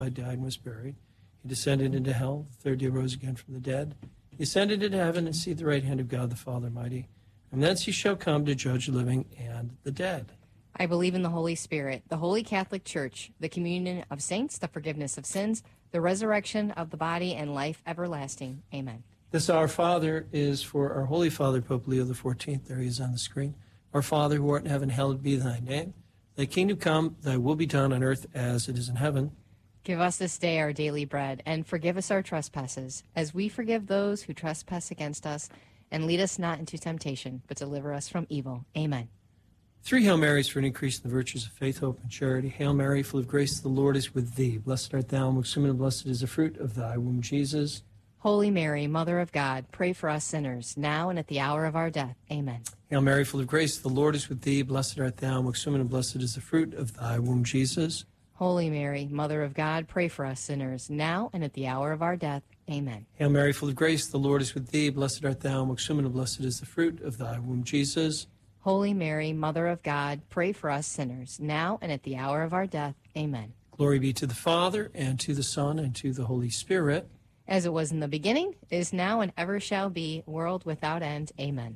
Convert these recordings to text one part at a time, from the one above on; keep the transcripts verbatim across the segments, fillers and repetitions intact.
died and was buried. He descended into hell. The third day rose again from the dead. He ascended into heaven and seated at the right hand of God the Father Almighty. And thence he shall come to judge the living and the dead. I believe in the Holy Spirit, the Holy Catholic Church, the communion of saints, the forgiveness of sins, the resurrection of the body, and life everlasting. Amen. This Our Father is for our Holy Father, Pope Leo the fourteenth. There he is on the screen. Our Father, who art in heaven, hallowed be thy name. Thy kingdom come, thy will be done on earth as it is in heaven. Give us this day our daily bread, and forgive us our trespasses, as we forgive those who trespass against us. And lead us not into temptation, but deliver us from evil. Amen. Three Hail Marys for an increase in the virtues of faith, hope, and charity. Hail Mary, full of grace, the Lord is with thee. Blessed art thou amongst women, and blessed is the fruit of thy womb, Jesus. Holy Mary, Mother of God, pray for us sinners, now and at the hour of our death. Amen. Hail Mary, full of grace, the Lord is with thee. Blessed art thou amongst women, and blessed is the fruit of thy womb, Jesus. Holy Mary, Mother of God, pray for us sinners, now and at the hour of our death. Amen. Hail Mary, full of grace, the Lord is with thee. Blessed art thou amongst women, and blessed is the fruit of thy womb, Jesus. Holy Mary, Mother of God, pray for us sinners, now and at the hour of our death. Amen. Glory be to the Father, and to the Son, and to the Holy Spirit. As it was in the beginning, is now, and ever shall be, world without end. Amen.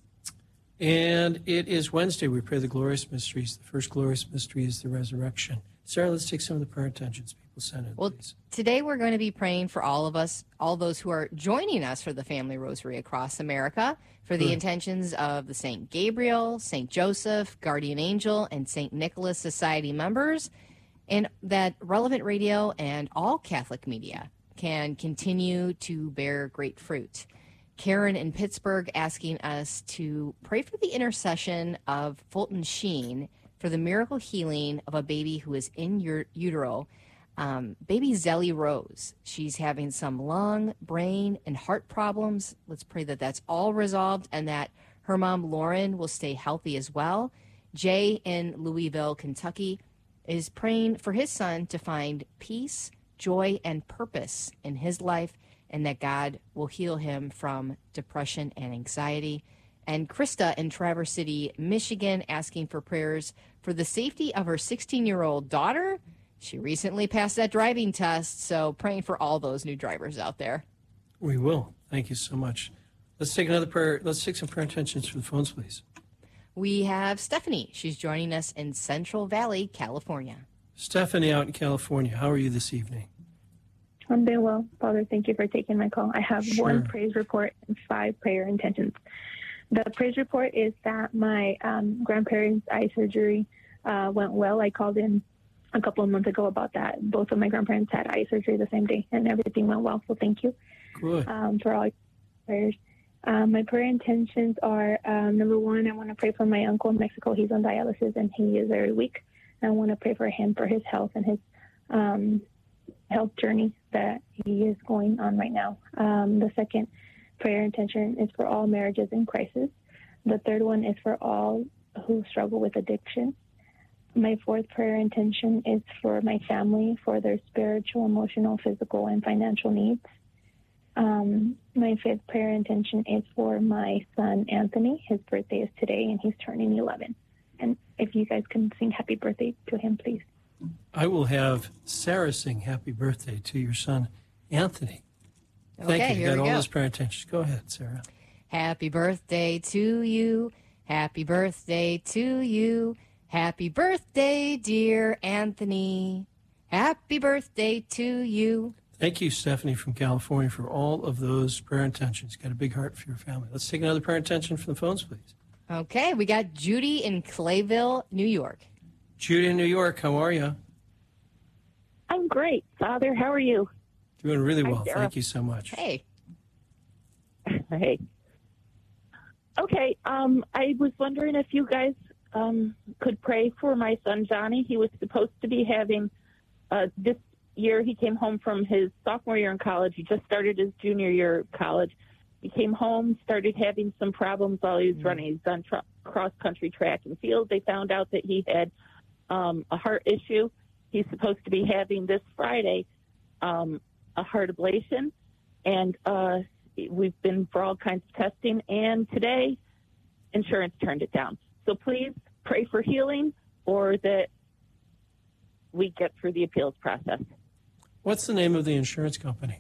And it is Wednesday. We pray the glorious mysteries. The first glorious mystery is the resurrection. Sarah, let's take some of the prayer intentions people sent in, well, please. Today we're going to be praying for all of us, all those who are joining us for the Family Rosary across America, for the Good. intentions of the Saint Gabriel, Saint Joseph, Guardian Angel, and Saint Nicholas Society members, and that Relevant Radio and all Catholic media can continue to bear great fruit. Karen in Pittsburgh asking us to pray for the intercession of Fulton Sheen for the miracle healing of a baby who is in your utero, um, baby Zelly Rose. She's having some lung, brain, and heart problems. Let's pray that that's all resolved and that her mom, Lauren, will stay healthy as well. Jay in Louisville, Kentucky, is praying for his son to find peace, joy, and purpose in his life, and that God will heal him from depression and anxiety. And Krista in Traverse City, Michigan, asking for prayers for the safety of her sixteen-year-old daughter. She recently passed that driving test, so praying for all those new drivers out there. We will. Thank you so much. Let's take another prayer. Let's take some prayer intentions for the phones, please. We have Stephanie. She's joining us in Central Valley, California. Stephanie out in California, how are you this evening? I'm doing well. Father, thank you for taking my call. I have Sure. one praise report and five prayer intentions. The praise report is that my um, grandparents' eye surgery uh, went well. I called in a couple of months ago about that. Both of my grandparents had eye surgery the same day, and everything went well. So thank you Good. um, for all your prayers. Um, my prayer intentions are, um, number one, I want to pray for my uncle in Mexico. He's on dialysis, and he is very weak. I want to pray for him for his health and his um, health journey that he is going on right now. Um, the second prayer intention is for all marriages in crisis. The third one is for all who struggle with addiction. My fourth prayer intention is for my family, for their spiritual, emotional, physical, and financial needs. Um, my fifth prayer intention is for my son, Anthony. His birthday is today, and he's turning eleven. And if you guys can sing happy birthday to him, please. I will have Sarah sing happy birthday to your son, Anthony. Thank Okay, you. here Got we all go. those prayer intentions. Go ahead, Sarah. Happy birthday to you. Happy birthday to you. Happy birthday, dear Anthony. Happy birthday to you. Thank you, Stephanie from California, for all of those prayer intentions. Got a big heart for your family. Let's take another prayer intention from the phones, please. Okay, we got Judy in Clayville, New York. Judy in New York, how are you? I'm great, Father. How are you? Doing really Hi, well. Sarah. Thank you so much. Hey. Hey. Okay, um, I was wondering if you guys um, could pray for my son, Johnny. He was supposed to be having, uh, this year he came home from his sophomore year in college. He just started his junior year of college. He came home, started having some problems while he was Mm-hmm. running. He's done tra- cross-country track and field. They found out that he had um, a heart issue. He's supposed to be having this Friday um, a heart ablation, and uh, we've been for all kinds of testing, and today insurance turned it down. So please pray for healing or that we get through the appeals process. What's the name of the insurance company?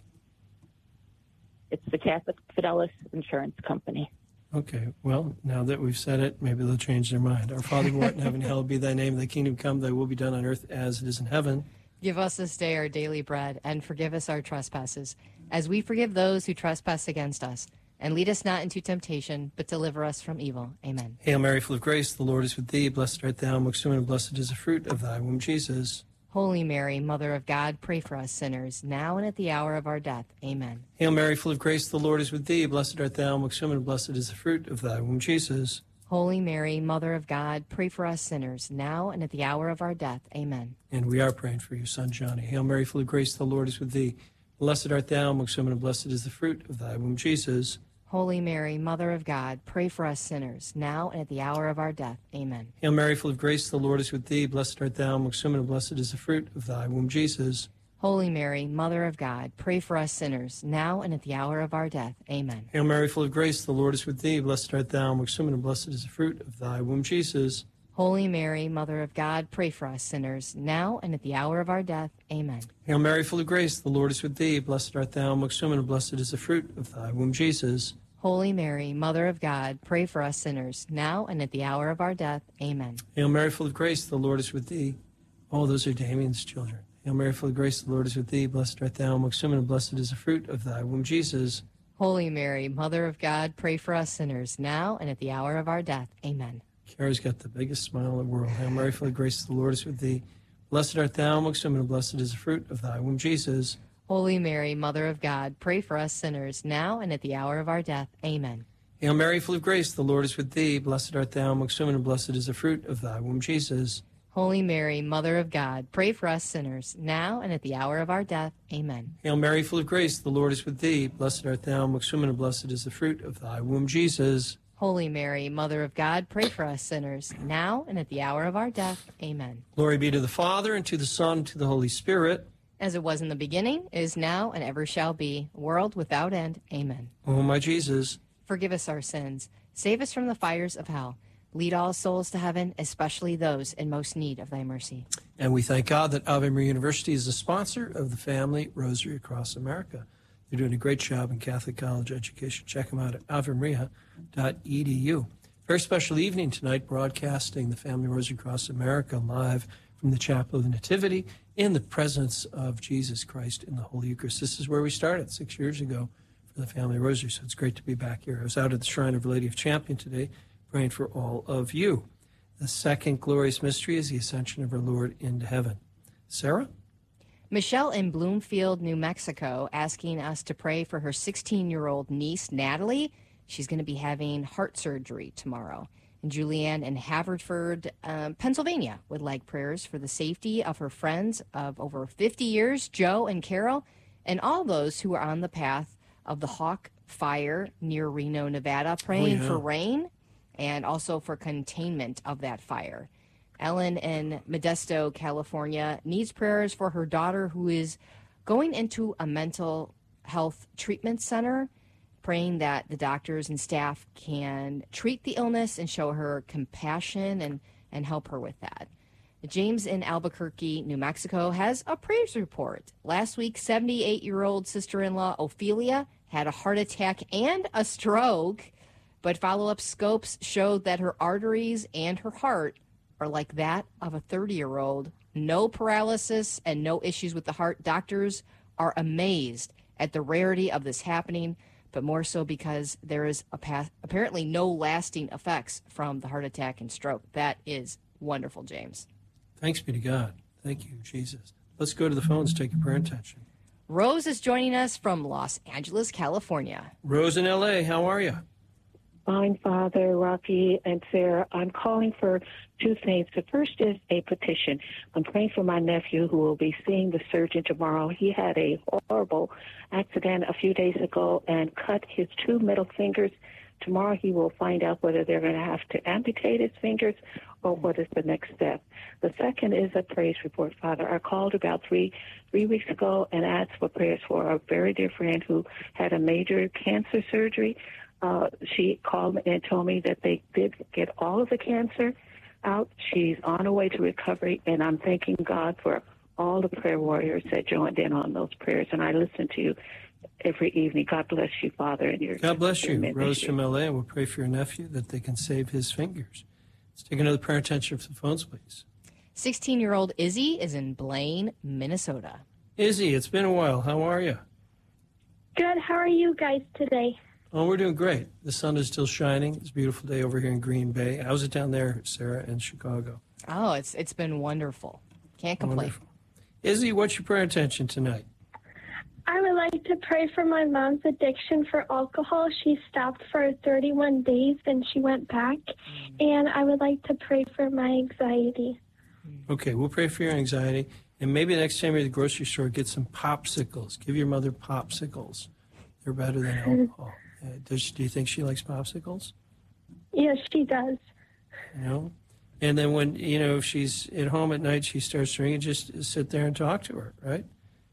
It's the Catholic Fidelis Insurance Company. Okay, well, now that we've said it, maybe they'll change their mind. Our Father who art in heaven, hallowed be thy name. Thy kingdom come, thy will be done on earth as it is in heaven. Give us this day our daily bread, and forgive us our trespasses, as we forgive those who trespass against us. And lead us not into temptation, but deliver us from evil. Amen. Hail Mary, full of grace, the Lord is with thee. Blessed art thou amongst women, and blessed is the fruit of thy womb, Jesus. Holy Mary, Mother of God, pray for us sinners, now and at the hour of our death. Amen. Hail Mary, full of grace, the Lord is with thee. Blessed art thou amongst women, and blessed is the fruit of thy womb, Jesus. Holy Mary, Mother of God, pray for us sinners, now and at the hour of our death. Amen. And we are praying for you, son Johnny. Hail Mary, full of grace, the Lord is with thee. Blessed art thou amongst women, and blessed is the fruit of thy womb, Jesus. Holy Mary, Mother of God, pray for us sinners, now and at the hour of our death. Amen. Hail Mary, full of grace, the Lord is with thee. Blessed art thou amongst women, and blessed is the fruit of thy womb, Jesus. Holy Mary, Mother of God, pray for us sinners, now and at the hour of our death. Amen. Hail Mary, full of grace, the Lord is with thee. Blessed art thou amongst women, and blessed is the fruit of thy womb, Jesus. Holy Mary, Mother of God, pray for us sinners, now and at the hour of our death. Amen. Hail Mary, full of grace, the Lord is with thee. Blessed art thou amongst women, and blessed is the fruit of thy womb, Jesus. Holy Mary, Mother of God, pray for us sinners, now and at the hour of our death. Amen. Hail Mary, full of grace, the Lord is with thee. Oh, those are Damien's children. Hail Mary, full of grace, the Lord is with thee. Blessed art thou amongst women, and blessed is the fruit of thy womb, Jesus. Holy Mary, Mother of God, pray for us sinners, now and at the hour of our death. Amen. Kara's got the biggest smile in the world. Hail Mary, full of grace, the Lord is with thee. Blessed art thou amongst women, and blessed is the fruit of thy womb, Jesus. Holy Mary, Mother of God, pray for us sinners, now and at the hour of our death. Amen. Hail Mary, full of grace, the Lord is with thee. Blessed art thou amongst women, and blessed is the fruit of thy womb, Jesus. Holy Mary, Mother of God, pray for us sinners, now and at the hour of our death. Amen. Hail Mary, full of grace, the Lord is with thee. Blessed art thou amongst women, and blessed is the fruit of thy womb, Jesus. Holy Mary, Mother of God, pray for us sinners, now and at the hour of our death. Amen. Glory be to the Father, and to the Son, and to the Holy Spirit. As it was in the beginning, is now, and ever shall be, world without end. Amen. O my Jesus, forgive us our sins. Save us from the fires of hell. Lead all souls to heaven, especially those in most need of thy mercy. and we thank God that Ave Maria University is the sponsor of the Family Rosary Across America. They're doing a great job in Catholic college education. Check them out at ave maria dot e d u. Very special evening tonight, broadcasting the Family Rosary Across America live from the Chapel of the Nativity in the presence of Jesus Christ in the Holy Eucharist. This is where we started six years ago for the Family Rosary, so it's great to be back here. I was out at the Shrine of Our Lady of Champion today praying for all of you. The second glorious mystery is the ascension of our Lord into heaven. Sarah? Michelle in Bloomfield, New Mexico, asking us to pray for her sixteen-year-old niece, Natalie. She's going to be having heart surgery tomorrow. And Julianne in Haverford, um, Pennsylvania, would like prayers for the safety of her friends of over fifty years, Joe and Carol, and all those who are on the path of the Hawk Fire near Reno, Nevada, praying Oh, yeah. for rain and also for containment of that fire. Ellen in Modesto, California, needs prayers for her daughter who is going into a mental health treatment center, praying that the doctors and staff can treat the illness and show her compassion and, and help her with that. James in Albuquerque, New Mexico, has a praise report. Last week, seventy-eight-year-old sister-in-law Ophelia had a heart attack and a stroke, but follow-up scopes showed that her arteries and her heart are like that of a thirty-year-old. No paralysis and no issues with the heart. Doctors are amazed at the rarity of this happening, but more so because there is a path, apparently no lasting effects from the heart attack and stroke. That is wonderful, James. Thanks be to God. Thank you, Jesus. Let's go to the phones, take your prayer intention. Rose is joining us from Los Angeles, California. Rose in L A, how are you? Fine, Father, Rocky, and Sarah. I'm calling for two things. The first is a petition. I'm praying for my nephew who will be seeing the surgeon tomorrow. He had a horrible accident a few days ago and cut his two middle fingers. Tomorrow he will find out whether they're going to have to amputate his fingers or what is the next step. The second is a praise report, Father. I called about three three weeks ago and asked for prayers for a very dear friend who had a major cancer surgery. Uh, she called me and told me that they did get all of the cancer out. She's on her way to recovery, and I'm thanking God for all the prayer warriors that joined in on those prayers, and I listen to you every evening. God bless you, Father, and your God bless you. ministry. Rose from L A, and we'll pray for your nephew that they can save his fingers. Let's take another prayer attention for the phones, please. sixteen-year-old Izzy is in Blaine, Minnesota. Izzy, it's been a while. How are you? Good. How are you guys today? Oh, we're doing great. The sun is still shining. It's a beautiful day over here in Green Bay. How's it down there, Sarah, in Chicago? Oh, it's it's been wonderful. Can't complain. Wonderful. Izzy, what's your prayer intention tonight? I would like to pray for my mom's addiction for alcohol. She stopped for thirty-one days, then she went back. And I would like to pray for my anxiety. Okay, we'll pray for your anxiety. And maybe next time you're at the grocery store, get some popsicles. Give your mother popsicles. They're better than alcohol. Uh, does, do you think she likes popsicles? Yes, she does. You know? And then when, you know, if she's at home at night, she starts drinking, just sit there and talk to her, right?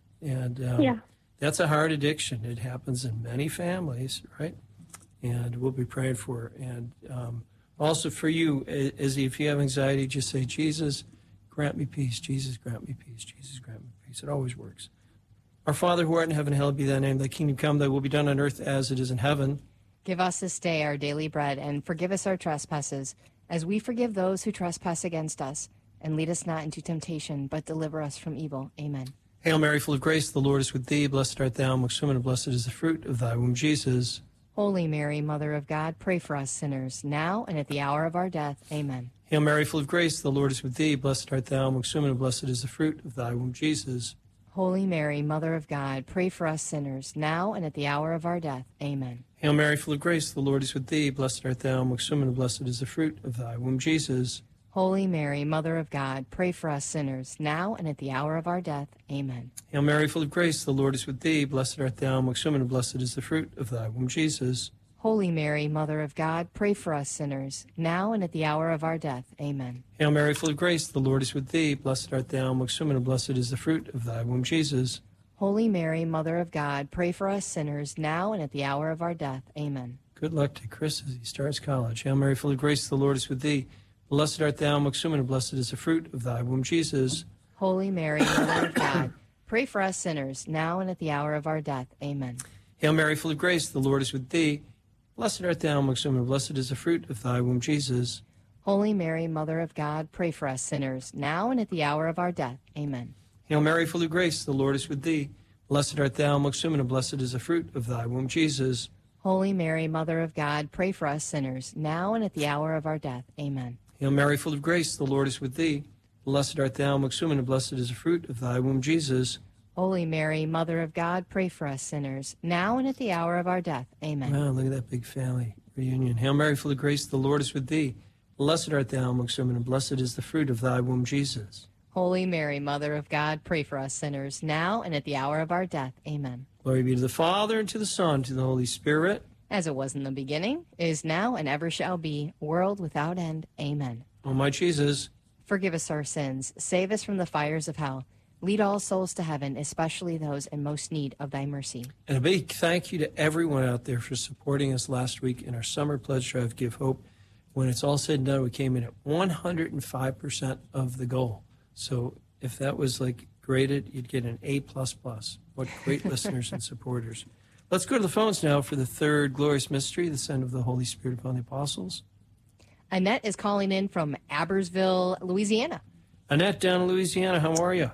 And um, Yeah. that's a hard addiction. It happens in many families, right? And we'll be praying for her. And um, also for you, Izzy, if you have anxiety, just say, Jesus, grant me peace. Jesus, grant me peace. Jesus, grant me peace. It always works. Our Father who art in heaven, hallowed be thy name. Thy kingdom come, thy will be done on earth as it is in heaven. Give us this day our daily bread, and forgive us our trespasses, as we forgive those who trespass against us. And lead us not into temptation, but deliver us from evil. Amen. Hail Mary, full of grace, the Lord is with thee. Blessed art thou amongst women, and blessed is the fruit of thy womb, Jesus. Holy Mary, Mother of God, pray for us sinners, now and at the hour of our death. Amen. Hail Mary, full of grace, the Lord is with thee. Blessed art thou amongst women, and blessed is the fruit of thy womb, Jesus. Holy Mary, Mother of God, pray for us sinners, now and at the hour of our death. Amen. Hail Mary, full of grace, the Lord is with thee. Blessed art thou amongst women, and blessed is the fruit of thy womb, Jesus. Holy Mary, Mother of God, pray for us sinners, now and at the hour of our death. Amen. Hail Mary, full of grace, the Lord is with thee. Blessed art thou amongst women, and blessed is the fruit of thy womb, Jesus. Holy Mary, Mother of God, pray for us sinners, now and at the hour of our death. Amen. Hail Mary, full of grace, the Lord is with thee. Blessed art thou amongst women, and blessed is the fruit of thy womb, Jesus. Holy Mary, Mother of God, pray for us sinners, now and at the hour of our death. Amen. Good luck to Chris as he starts college. Hail Mary, full of grace, the Lord is with thee. Blessed art thou amongst women, and blessed is the fruit of thy womb, Jesus. Holy Mary, Mother of God, pray for us sinners, now and at the hour of our death. Amen. Hail Mary, full of grace, the Lord is with thee. Blessed art thou amongst women, and blessed is the fruit of thy womb, Jesus. Holy Mary, Mother of God, pray for us sinners, now and at the hour of our death. Amen. Hail Mary, full of grace, the Lord is with thee. Blessed art thou amongst women, and blessed is the fruit of thy womb, Jesus. Holy Mary, Mother of God, pray for us sinners, now and at the hour of our death. Amen. Hail Mary, full of grace, the Lord is with thee. Blessed art thou amongst women, and blessed is the fruit of thy womb, Jesus. Holy Mary, Mother of God, pray for us sinners, now and at the hour of our death. Amen. Wow, look at that big family reunion. Hail Mary, full of grace, the Lord is with thee. Blessed art thou amongst women, and blessed is the fruit of thy womb, Jesus. Holy Mary, Mother of God, pray for us sinners, now and at the hour of our death. Amen. Glory be to the Father, and to the Son, and to the Holy Spirit. As it was in the beginning, is now, and ever shall be, world without end. Amen. O my Jesus, forgive us our sins, save us from the fires of hell, lead all souls to heaven, especially those in most need of thy mercy. and a big thank you to everyone out there for supporting us last week in our summer pledge drive, Give Hope. When it's all said and done, we came in at one hundred five percent of the goal. So if that was like graded, you'd get an A plus plus. What great listeners and supporters. Let's go to the phones now for the third glorious mystery, the send of the Holy Spirit upon the apostles. Annette is calling in from Abersville, Louisiana. Annette, down in Louisiana, how are you?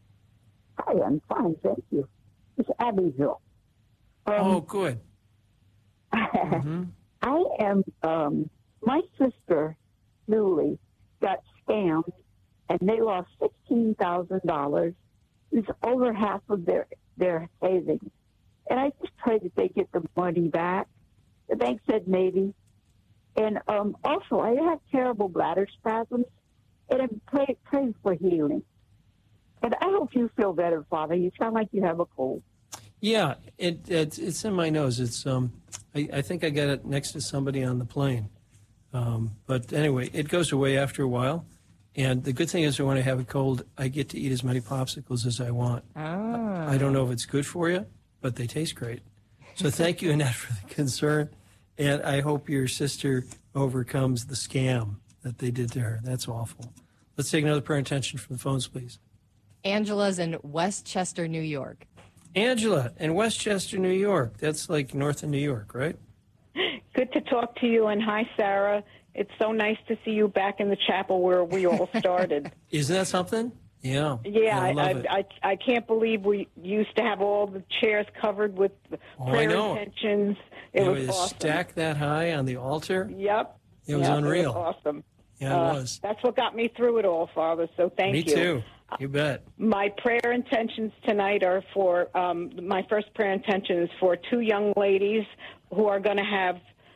Hi, I'm fine, thank you. It's Abbeville. Um, oh, good. Mm-hmm. I am, um, my sister, Julie, got scammed, and they lost sixteen thousand dollars. It's over half of their, their savings. And I just pray that they get the money back. The bank said maybe. And um, also, I have terrible bladder spasms, and I'm pray, praying for healing. And I hope you feel better, Father. You sound like you have a cold. Yeah, it, it it's in my nose. It's um, I, I think I got it next to somebody on the plane. Um, but anyway, it goes away after a while. And the good thing is, when I have a cold, I get to eat as many popsicles as I want. Ah. I don't know if it's good for you, but they taste great. So thank you, Annette, for the concern. And I hope your sister overcomes the scam that they did to her. That's awful. Let's take another prayer intention from the phones, please. Angela's in Westchester, New York. Angela in Westchester, New York. That's like north of New York, right? Good to talk to you, and hi, Sarah. It's so nice to see you back in the chapel where we all started. Isn't that something? Yeah. Yeah, I, I, love it. I, I, I can't believe we used to have all the chairs covered with Oh, I prayer know. intentions. It It was was awesome. stacked that high on the altar. Yep. It was Yep, unreal. It was awesome. Yeah, it Uh, was. That's what got me through it all, Father, so thank Me you. too. You bet. My prayer intentions tonight are for, um, my first prayer intention is for two young ladies who are going to have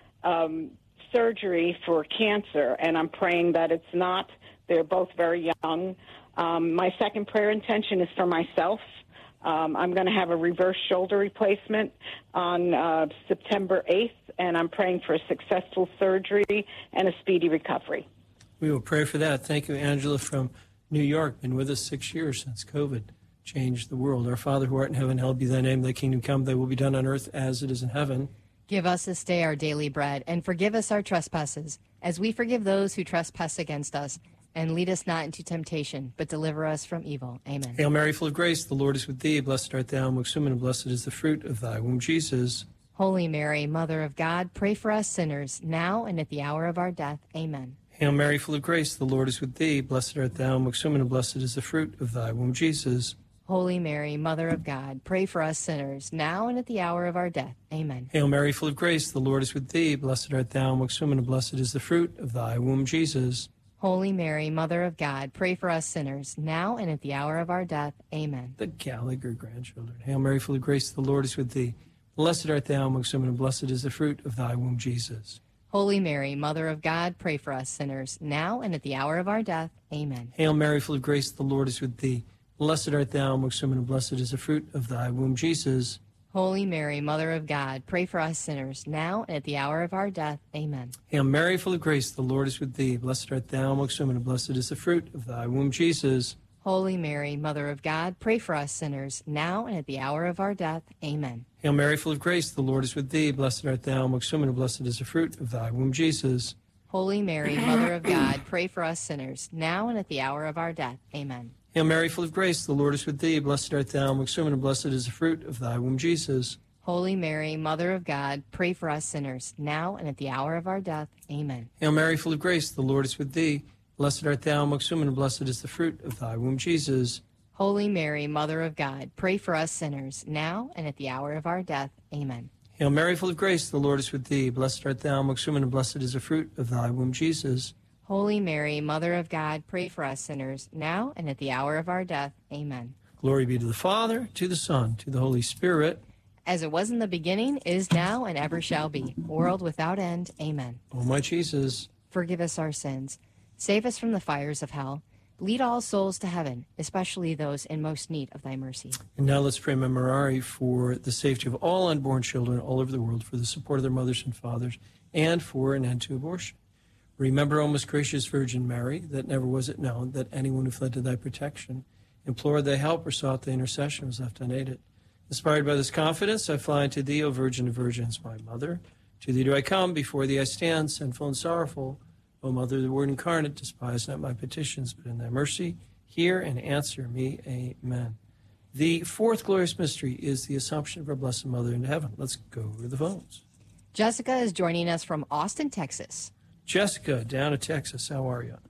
um, surgery for cancer, and I'm praying that it's not. They're both very young. Um, my second prayer intention is for myself. Um, I'm going to have a reverse shoulder replacement on uh, September eighth, and I'm praying for a successful surgery and a speedy recovery. We will pray for that. Thank you, Angela from New York. Been with us six years since COVID changed the world. Our Father who art in heaven, hallowed be thy name. Thy kingdom come, thy will be done on earth as it is in heaven. Give us this day our daily bread, and forgive us our trespasses, as we forgive those who trespass against us. And lead us not into temptation, but deliver us from evil. Amen. Hail Mary, full of grace, the Lord is with thee. Blessed art thou amongst women, and blessed is the fruit of thy womb, Jesus. Holy Mary, Mother of God, pray for us sinners, now and at the hour of our death. Amen. Hail Mary, full of grace, the Lord is with thee. Blessed art thou amongst women, and blessed is the fruit of thy womb, Jesus. Holy Mary, Mother of God, pray for us sinners, now and at the hour of our death. Amen. Hail Mary, full of grace, the Lord is with thee. Blessed art thou amongst women, and blessed is the fruit of thy womb, Jesus. Holy Mary, Mother of God, pray for us sinners, now and at the hour of our death. Amen. The Gallagher grandchildren. Hail Mary, full of grace, the Lord is with thee. Blessed art thou amongst women, and blessed is the fruit of thy womb, Jesus. Holy Mary, Mother of God, pray for us sinners, now and at the hour of our death. Amen. Hail Mary, full of grace, the Lord is with thee. Blessed art thou amongst women, and blessed is the fruit of thy womb, Jesus. Holy Mary, Mother of God, pray for us sinners, now and at the hour of our death. Amen. Hail Mary, full of grace, the Lord is with thee. Blessed art thou amongst women, and blessed is the fruit of thy womb, Jesus. Holy Mary, Mother of God, pray for us sinners, now and at the hour of our death. Amen. Hail Mary, full of grace, the Lord is with thee. Blessed art thou amongst women, and blessed is the fruit of thy womb, Jesus. Holy Mary, Mother of God, pray for us sinners, now and at the hour of our death. Amen. Hail Mary, full of grace, the Lord is with thee. Blessed art thou amongst women, and blessed is the fruit of thy womb, Jesus. Holy Mary, Mother of God, pray for us sinners, now and at the hour of our death. Amen. Hail Mary, full of grace, the Lord is with thee. Blessed art thou amongst women, and blessed is the fruit of thy womb, Jesus. Holy Mary, Mother of God, pray for us sinners, now and at the hour of our death. Amen. Hail Mary, full of grace, the Lord is with thee. Blessed art thou amongst women, and blessed is the fruit of thy womb, Jesus. Holy Mary, Mother of God, pray for us sinners, now and at the hour of our death. Amen. Glory be to the Father, to the Son, to the Holy Spirit. As it was in the beginning, is now, and ever shall be, world without end. Amen. O my Jesus, Forgive us our sins. Save us from the fires of hell. Lead all souls to heaven, especially those in most need of thy mercy. and now let's pray Memorare for the safety of all unborn children all over the world, for the support of their mothers and fathers, and for an end to abortion. Remember, O most gracious Virgin Mary, that never was it known that anyone who fled to thy protection, implored thy help, or sought thy intercession was left unaided. Inspired by this confidence, I fly unto thee, O Virgin of Virgins, my mother. To thee do I come, before thee I stand, sinful and sorrowful. O Mother of the Word incarnate, despise not my petitions, but in thy mercy hear and answer me. Amen. The fourth glorious mystery is the Assumption of our Blessed Mother into heaven. Let's go to the phones. Jessica is joining us from Austin, Texas. Jessica, down in Texas, how are you?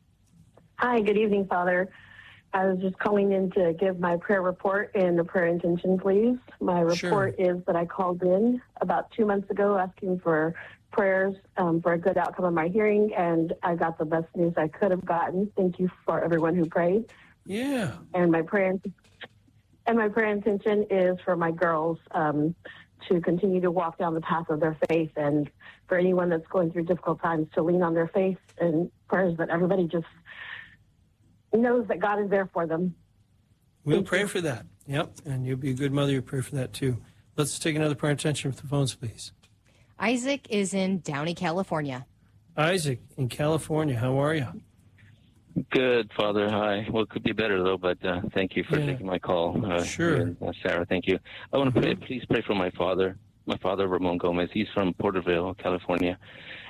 Hi, good evening, Father. I was just calling in to give my prayer report and the prayer intention, please. My report Sure. is that I called in about two months ago asking for prayers um, for a good outcome of my hearing, and I got the best news I could have gotten. Thank you for everyone who prayed. Yeah. And my prayer and my prayer intention is for my girls um, to continue to walk down the path of their faith, and for anyone that's going through difficult times to lean on their faith, and prayers that everybody just knows that God is there for them. We'll Thank pray you. for that. Yep. And you'll be a good mother. You'll pray for that too. Let's take another prayer intention with the phones, please. Isaac is in Downey, California. Isaac in California, how are you? Good, Father. Hi. Well, it could be better, though, but uh, thank you for Yeah. taking my call. Uh, Sure. and, uh, Sarah, thank you. I want to pray, please pray for my father, my father, Ramon Gomez. He's from Porterville, California.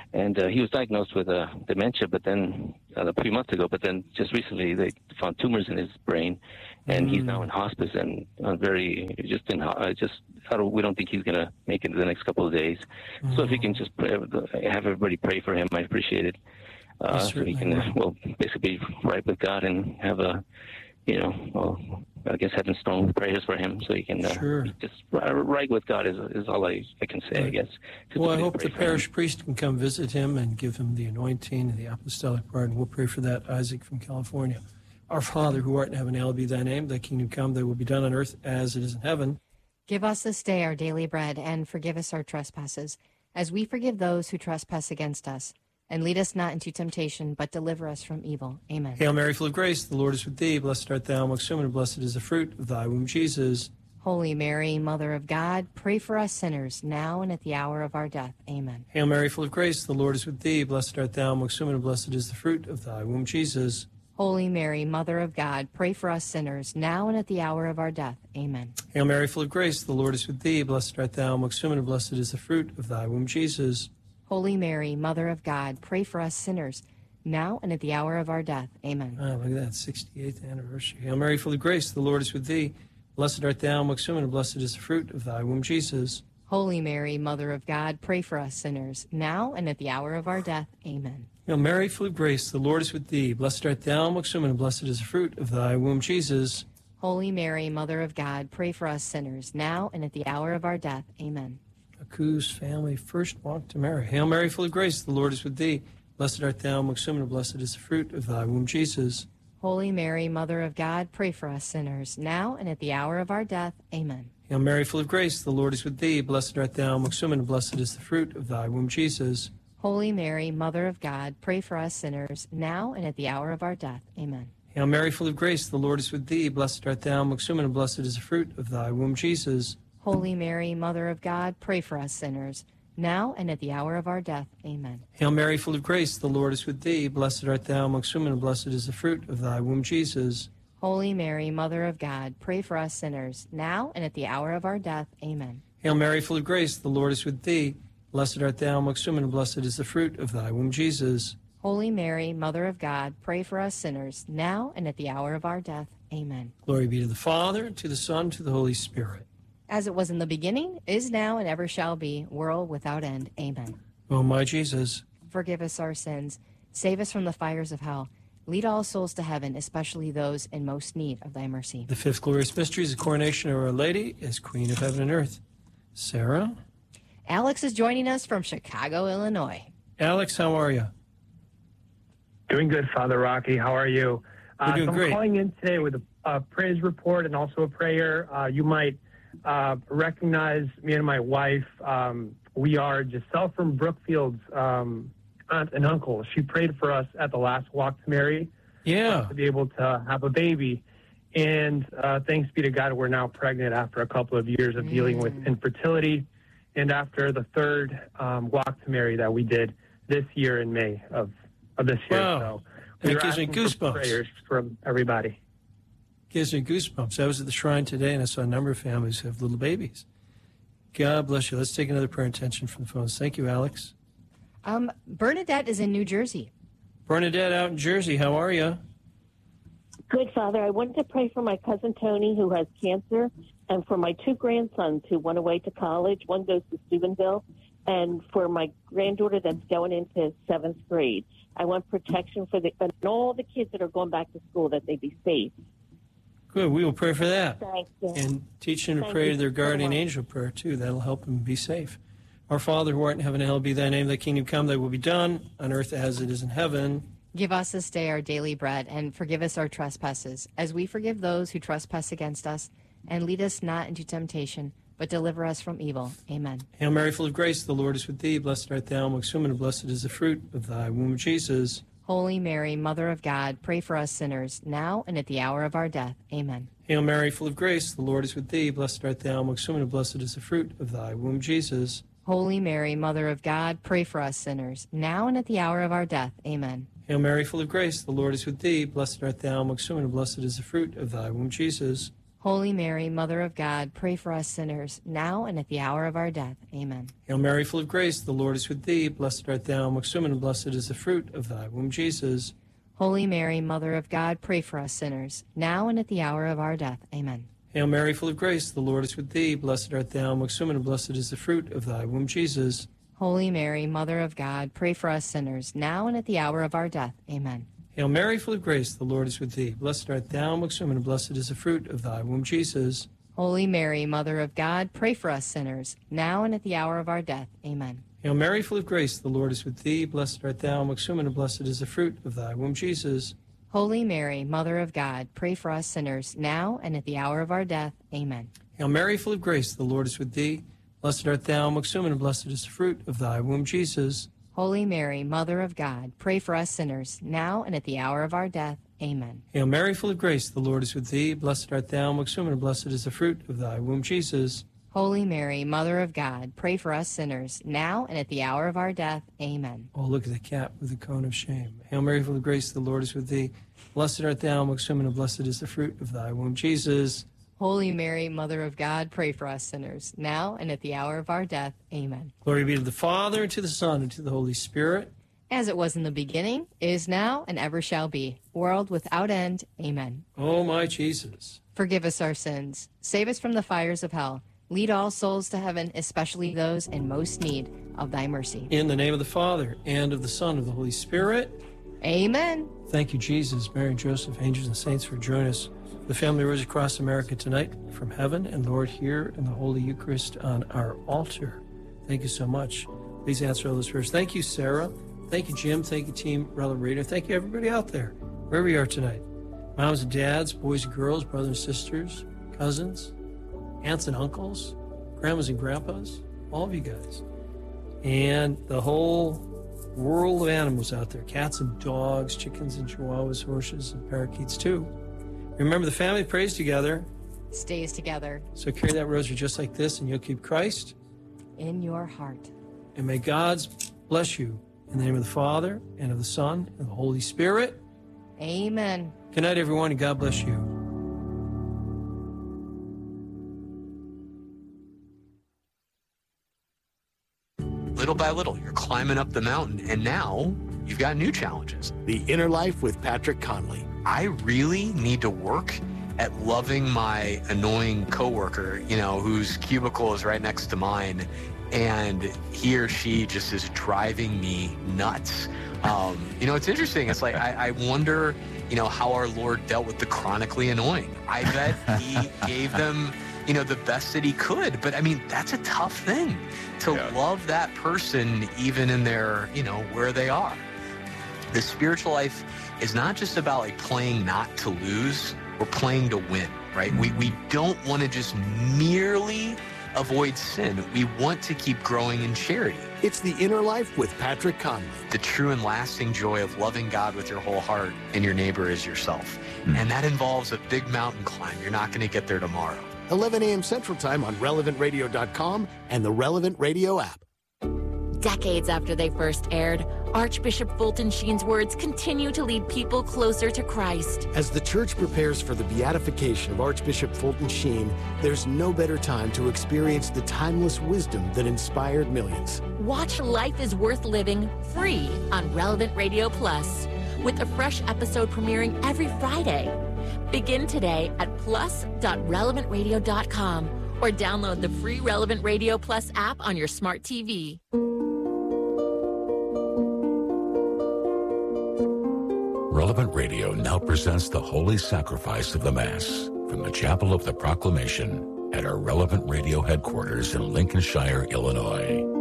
and uh, he was diagnosed with uh, dementia, but then uh, a few months ago. But then just recently, they found tumors in his brain, and mm. he's now in hospice and uh, very just in uh, just. I don't, we don't think he's gonna make it in the next couple of days. Mm. So if you can just pray, have everybody pray for him, I appreciate it. Uh, so he can, uh, well, basically right with God and have a, you know, well, I guess heaven stone prayers for him so he can uh, sure. just right with God is is all I, I can say, right. I guess. Just well, I hope the parish him. priest can come visit him and give him the anointing and the apostolic pardon. We'll pray for that, Isaac from California. Our Father, who art in heaven, hallowed be thy name. Thy kingdom come, thy will be done on earth as it is in heaven. Give us this day our daily bread, and forgive us our trespasses, as we forgive those who trespass against us. And lead us not into temptation, but deliver us from evil. Amen. Hail Mary, full of grace, the Lord is with thee. Blessed art thou amongst women, and blessed is the fruit of thy womb, Jesus. Holy Mary, Mother of God, pray for us sinners, now and at the hour of our death. Amen. Hail Mary, full of grace, the Lord is with thee. Blessed art thou amongst women, and blessed is the fruit of thy womb, Jesus. Holy Mary, Mother of God, pray for us sinners, now and at the hour of our death. Amen. Hail Mary, full of grace, the Lord is with thee. Blessed art thou amongst women, and blessed is the fruit of thy womb, Jesus. Holy Mary, Mother of God, pray for us sinners, now and at the hour of our death. Amen. Oh, look at that, sixty-eighth anniversary. Hail Mary, full of grace, the Lord is with thee. Blessed art thou amongst women, and blessed is the fruit of thy womb, Jesus. Holy Mary, Mother of God, pray for us sinners, now and at the hour of our death. Amen. Hail Mary, full of grace, the Lord is with thee. Blessed art thou amongst women, and blessed is the fruit of thy womb, Jesus. Holy Mary, Mother of God, pray for us sinners, now and at the hour of our death. Amen. Whose family first walked to Mary. Hail Mary, full of grace, the Lord is with thee. Blessed art thou amongst women, and blessed is the fruit of thy womb, Jesus. Holy Mary, Mother of God, pray for us sinners, now and at the hour of our death. Amen. Hail Mary, full of grace, the Lord is with thee. Blessed art thou amongst women, and blessed is the fruit of thy womb, Jesus. Holy Mary, Mother of God, pray for us sinners, now and at the hour of our death. Amen. Hail Mary, full of grace, the Lord is with thee. Blessed art thou amongst women, and blessed is the fruit of thy womb, Jesus. Holy Mary, Mother of God, pray for us sinners, now and at the hour of our death. Amen. Hail Mary, full of grace, the Lord is with thee. Blessed art thou amongst women, and blessed is the fruit of thy womb, Jesus. Holy Mary, Mother of God, pray for us sinners, now and at the hour of our death. Amen. Hail Mary, full of grace, the Lord is with thee. Blessed art thou amongst women, and blessed is the fruit of thy womb, Jesus. Holy Mary, Mother of God, pray for us sinners, now and at the hour of our death. Amen. Glory be to the Father, and to the Son, and to the Holy Spirit. As it was in the beginning, is now, and ever shall be, world without end. Amen. O my Jesus, forgive us our sins, save us from the fires of hell, lead all souls to heaven, especially those in most need of thy mercy. The fifth glorious mystery is the coronation of Our Lady as Queen of Heaven and Earth. Sarah? Alex is joining us from Chicago, Illinois. Alex, how are you? Doing good, Father Rocky. How are you? We're doing uh, so I'm great. calling in today with a, a praise report and also a prayer. Uh, you might uh, recognize me and my wife. Um, we are Giselle from Brookfield's um, aunt and uncle. She prayed for us at the last Walk to Mary. Yeah. Uh, to be able to have a baby. And uh, thanks be to God, we're now pregnant after a couple of years of mm. dealing with infertility. And after the third um, Walk to Mary that we did this year in May of, of this year. Wow. So That we gives me goosebumps. Prayers from everybody. Gives me goosebumps. I was at the shrine today and I saw a number of families have little babies. God bless you. Let's take another prayer intention from the phones. Thank you, Alex. Um, Bernadette is in New Jersey. Bernadette out in Jersey. How are you? Good, Father. I wanted to pray for my cousin Tony, who has cancer, and for my two grandsons who went away to college. One goes to Steubenville, and for my granddaughter that's going into seventh grade. I want protection for the and all the kids that are going back to school, that they be safe. Good. We will pray for that. Thank you. And teach them to Thank pray you to their so guardian much. angel prayer, too. That'll help them be safe. Our Father, who art in heaven, hallowed be thy name. Thy kingdom come, thy will be done, on earth as it is in heaven. Give us this day our daily bread, and forgive us our trespasses, as we forgive those who trespass against us. And lead us not into temptation, but deliver us from evil. Amen. Hail Mary, full of grace, the Lord is with thee. Blessed art thou amongst women, and blessed is the fruit of thy womb, Jesus. Holy Mary, Mother of God, pray for us sinners, now and at the hour of our death. Amen. Hail Mary, full of grace, the Lord is with thee. Blessed art thou amongst women, and blessed is the fruit of thy womb, Jesus. Holy Mary, Mother of God, pray for us sinners, now and at the hour of our death. Amen. Hail Mary, full of grace, the Lord is with thee. Blessed art thou amongst women, and blessed is the fruit of thy womb, Jesus. Holy Mary, Mother of God, pray for us sinners, now and at the hour of our death. Amen. Hail Mary, full of grace, the Lord is with thee. Blessed art thou amongst women, and blessed is the fruit of thy womb, Jesus. Holy Mary, Mother of God, pray for us sinners, now and at the hour of our death. Amen. Hail Mary, full of grace, the Lord is with thee. Blessed art thou amongst women, and blessed is the fruit of thy womb, Jesus. Holy Mary, Mother of God, pray for us sinners, now and at the hour of our death. Amen. Hail Mary, full of grace, the Lord is with thee. Blessed art thou amongst women, and blessed is the fruit of thy womb, Jesus. Holy Mary, Mother of God, pray for us sinners, now and at the hour of our death. Amen. Hail Mary, full of grace, the Lord is with thee. Blessed art thou amongst women, and blessed is the fruit of thy womb, Jesus. Holy Mary, Mother of God, pray for us sinners, now and at the hour of our death. Amen. Hail Mary, full of grace, the Lord is with thee. Blessed art thou amongst women, and blessed is the fruit of thy womb, Jesus. Holy Mary, Mother of God, pray for us sinners, now and at the hour of our death. Amen. Hail Mary, full of grace, the Lord is with thee. Blessed art thou amongst women, and blessed is the fruit of thy womb, Jesus. Holy Mary, Mother of God, pray for us sinners, now and at the hour of our death. Amen. Oh, look at the cat with the cone of shame. Hail Mary, full of grace, the Lord is with thee. Blessed art thou amongst women, and blessed is the fruit of thy womb, Jesus. Holy Mary, Mother of God, pray for us sinners, now and at the hour of our death. Amen. Glory be to the Father, and to the Son, and to the Holy Spirit. As it was in the beginning, is now, and ever shall be, world without end. Amen. O my Jesus, forgive us our sins, save us from the fires of hell, lead all souls to heaven, especially those in most need of thy mercy. In the name of the Father, and of the Son, and of the Holy Spirit. Amen. Thank you, Jesus, Mary, Joseph, angels, and saints for joining us. The family rose across America tonight from heaven, and Lord, here in the Holy Eucharist on our altar. Thank you so much. Please answer all those prayers. Thank you, Sarah. Thank you, Jim. Thank you, Team Relevant Radio. Thank you, everybody out there, wherever you are tonight. Moms and dads, boys and girls, brothers and sisters, cousins, aunts and uncles, grandmas and grandpas, all of you guys. And the whole world of animals out there, cats and dogs, chickens and chihuahuas, horses and parakeets too. Remember, the family prays together, stays together. So carry that rosary just like this, and you'll keep Christ in your heart. And may God bless you in the name of the Father, and of the Son, and of the Holy Spirit. Amen. Good night, everyone, and God bless you. Little by little, you're climbing up the mountain, and now you've got new challenges. The Inner Life with Patrick Conley. I really need to work at loving my annoying coworker, you know, whose cubicle is right next to mine, and he or she just is driving me nuts. Um, you know, it's interesting. It's like, I, I wonder, you know, how our Lord dealt with the chronically annoying. I bet he gave them, you know, the best that he could. But I mean, that's a tough thing to yeah. love that person, even in their, you know, where they are. The spiritual life is not just about like playing not to lose, we're playing to win, right? We, we don't want to just merely avoid sin. We want to keep growing in charity. It's The Inner Life with Patrick Conley. The true and lasting joy of loving God with your whole heart and your neighbor as yourself. Mm. And that involves a big mountain climb. You're not going to get there tomorrow. eleven a.m. Central Time on relevant radio dot com and the Relevant Radio app. Decades after they first aired, Archbishop Fulton Sheen's words continue to lead people closer to Christ. As the church prepares for the beatification of Archbishop Fulton Sheen, there's no better time to experience the timeless wisdom that inspired millions. Watch Life is Worth Living free on Relevant Radio Plus, with a fresh episode premiering every Friday. Begin today at plus dot relevant radio dot com or download the free Relevant Radio Plus app on your smart T V. Relevant Radio now presents the Holy Sacrifice of the Mass from the Chapel of the Proclamation at our Relevant Radio headquarters in Lincolnshire, Illinois.